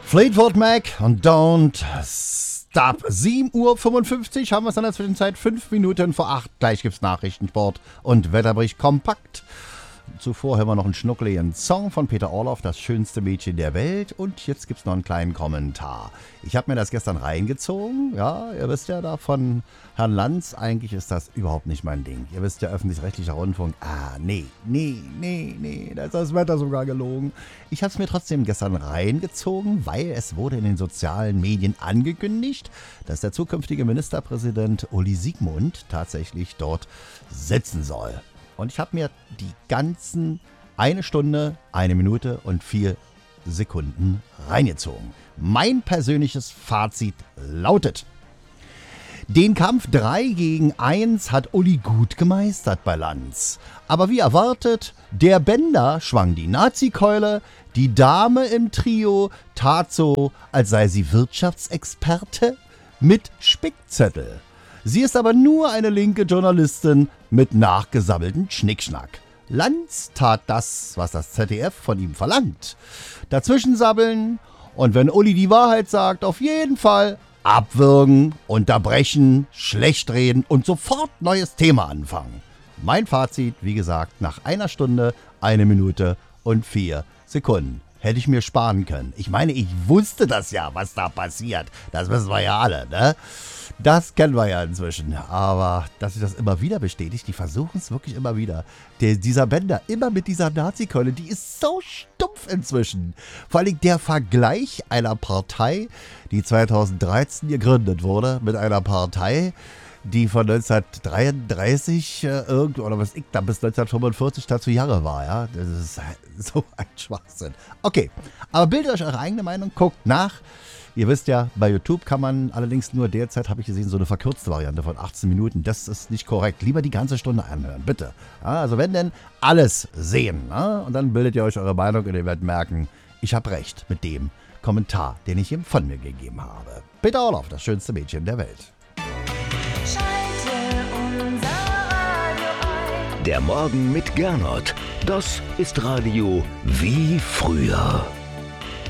Fleetwood Mac und Don't Stop. 7:55 Uhr haben wir es in der Zwischenzeit. 5 Minuten vor 8. Gleich gibt's Nachrichten, Sport und Wetterbericht kompakt. Zuvor hören wir noch einen schnuckeligen Song von Peter Orloff, das schönste Mädchen der Welt. Und jetzt gibt's noch einen kleinen Kommentar. Ich habe mir das gestern reingezogen. Ja, ihr wisst ja da von Herrn Lanz, eigentlich ist das überhaupt nicht mein Ding. Ihr wisst ja, öffentlich-rechtlicher Rundfunk. Nee, da ist das Wetter sogar gelogen. Ich habe es mir trotzdem gestern reingezogen, weil es wurde in den sozialen Medien angekündigt, dass der zukünftige Ministerpräsident Uli Siegmund tatsächlich dort sitzen soll. Und ich habe mir die ganzen 1 Stunde, 1 Minute und 4 Sekunden reingezogen. Mein persönliches Fazit lautet: Den Kampf 3-1 hat Uli gut gemeistert bei Lanz. Aber wie erwartet, der Bender schwang die Nazi-Keule, die Dame im Trio tat so, als sei sie Wirtschaftsexperte mit Spickzettel. Sie ist aber nur eine linke Journalistin mit nachgesammelten Schnickschnack. Lanz tat das, was das ZDF von ihm verlangt. Dazwischen sabbeln und wenn Uli die Wahrheit sagt, auf jeden Fall abwürgen, unterbrechen, schlecht reden und sofort neues Thema anfangen. Mein Fazit, wie gesagt, nach 1 Stunde, 1 Minute und 4 Sekunden. Hätte ich mir sparen können. Ich meine, ich wusste das ja, was da passiert. Das wissen wir ja alle, ne? Das kennen wir ja inzwischen. Aber dass sich das immer wieder bestätigt, die versuchen es wirklich immer wieder. Dieser Bender, immer mit dieser Nazi-Keule, die ist so stumpf inzwischen. Vor allem der Vergleich einer Partei, die 2013 gegründet wurde, mit einer Partei, die von 1933 oder was ich da bis 1945 dazu Jahre war, ja. Das ist so ein Schwachsinn. Okay, aber bildet euch eure eigene Meinung, guckt nach. Ihr wisst ja, bei YouTube kann man allerdings nur derzeit, habe ich gesehen, so eine verkürzte Variante von 18 Minuten. Das ist nicht korrekt. Lieber die ganze Stunde anhören, bitte. Ja, also wenn denn, alles sehen. Ja? Und dann bildet ihr euch eure Meinung und ihr werdet merken, ich habe recht mit dem Kommentar, den ich ihm von mir gegeben habe. Peter Orloff, das schönste Mädchen der Welt. Der Morgen mit Gernot. Das ist Radio wie früher.